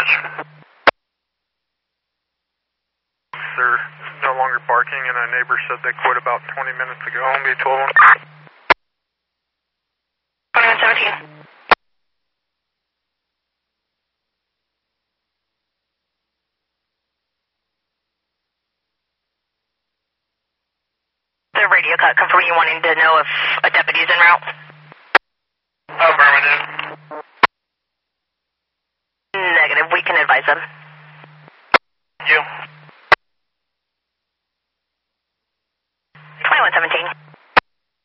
dispatch. They're no longer barking, and a neighbor said they quit about 20 minutes ago. Be 12. 2117. The radio cut confirm you wanting to know if a deputy's en route? Affirmative. Negative. We can advise them.